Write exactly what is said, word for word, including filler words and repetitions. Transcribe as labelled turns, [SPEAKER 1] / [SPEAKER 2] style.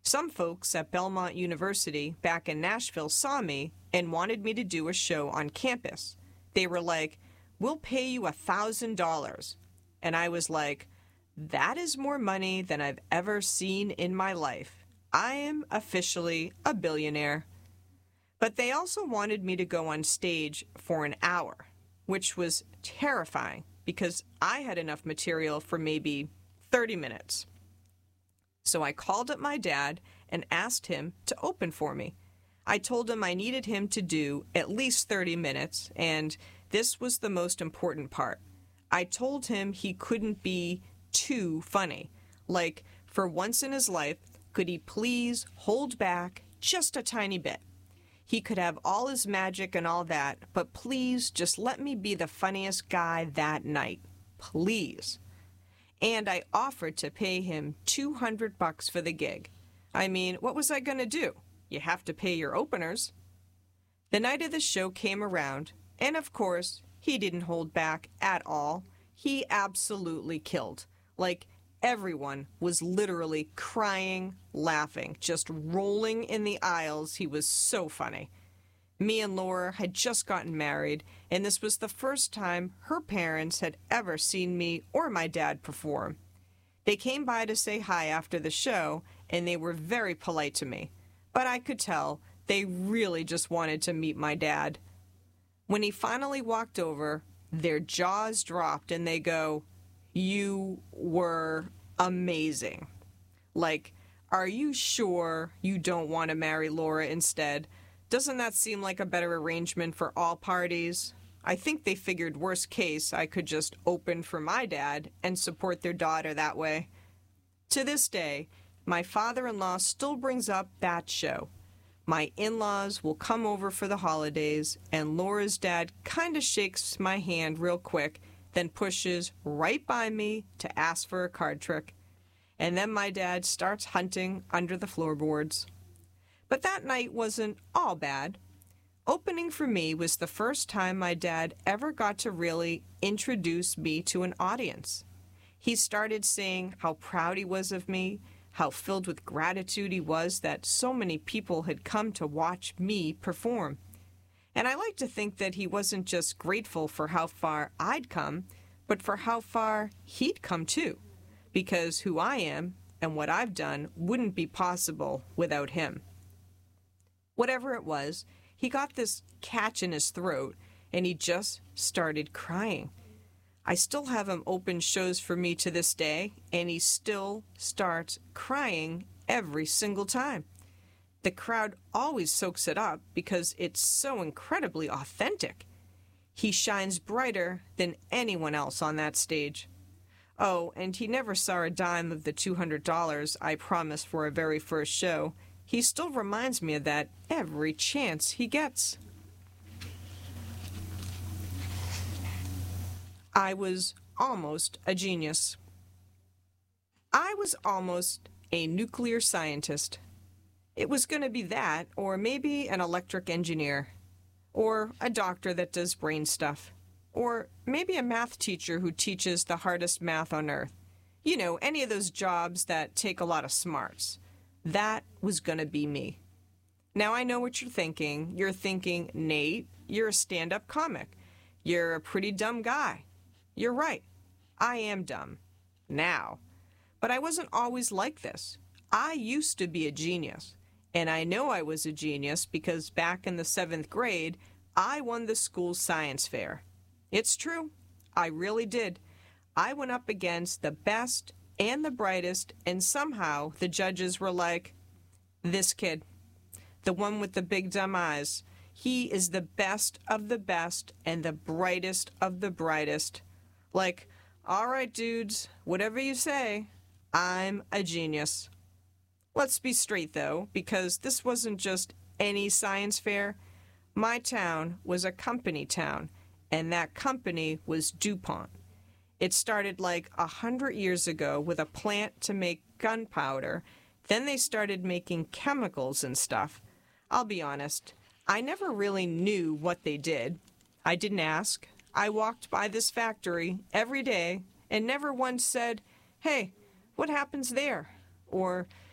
[SPEAKER 1] Some folks at Belmont University back in Nashville saw me and wanted me to do a show on campus. They were like, "We'll pay you a thousand dollars." And I was like, that is more money than I've ever seen in my life. I am officially a billionaire. But they also wanted me to go on stage for an hour, which was terrifying because I had enough material for maybe thirty minutes. So I called up my dad and asked him to open for me. I told him I needed him to do at least thirty minutes, and this was the most important part. I told him he couldn't be too funny. Like, for once in his life, could he please hold back just a tiny bit? He could have all his magic and all that, but please just let me be the funniest guy that night. Please. And I offered to pay him two hundred bucks for the gig. I mean, what was I going to do? You have to pay your openers. The night of the show came around, and of course, he didn't hold back at all. He absolutely killed. Like, everyone was literally crying, laughing, just rolling in the aisles. He was so funny. Me and Laura had just gotten married, and this was the first time her parents had ever seen me or my dad perform. They came by to say hi after the show, and they were very polite to me. But I could tell they really just wanted to meet my dad. When he finally walked over, their jaws dropped, and they go, "You were amazing." Like, are you sure you don't want to marry Laura instead? Doesn't that seem like a better arrangement for all parties? I think they figured worst case I could just open for my dad and support their daughter that way. To this day, my father-in-law still brings up that show. My in-laws will come over for the holidays, and Laura's dad kind of shakes my hand real quick, then pushes right by me to ask for a card trick. And then my dad starts hunting under the floorboards. But that night wasn't all bad. Opening for me was the first time my dad ever got to really introduce me to an audience. He started saying how proud he was of me, how filled with gratitude he was that so many people had come to watch me perform. And I like to think that he wasn't just grateful for how far I'd come, but for how far he'd come too, because who I am and what I've done wouldn't be possible without him. Whatever it was, he got this catch in his throat, and he just started crying. I still have him open shows for me to this day, and he still starts crying every single time. The crowd always soaks it up because it's so incredibly authentic. He shines brighter than anyone else on that stage. Oh, and he never saw a dime of the two hundred dollars I promised for our very first show. He still reminds me of that every chance he gets. I was almost a genius. I was almost a nuclear scientist. It was going to be that, or maybe an electric engineer, or a doctor that does brain stuff, or maybe a math teacher who teaches the hardest math on earth. You know, any of those jobs that take a lot of smarts. That was going to be me. Now I know what you're thinking. You're thinking, Nate, you're a stand-up comic. You're a pretty dumb guy. You're right. I am dumb. Now. But I wasn't always like this. I used to be a genius. And I know I was a genius because back in the seventh grade, I won the school science fair. It's true. I really did. I went up against the best and the brightest, and somehow the judges were like, this kid, the one with the big dumb eyes, he is the best of the best and the brightest of the brightest. Like, all right, dudes, whatever you say, I'm a genius. Let's be straight, though, because this wasn't just any science fair. My town was a company town, and that company was DuPont. It started like a hundred years ago with a plant to make gunpowder. Then they started making chemicals and stuff. I'll be honest, I never really knew what they did. I didn't ask. I walked by this factory every day and never once said, hey, what happens there? Or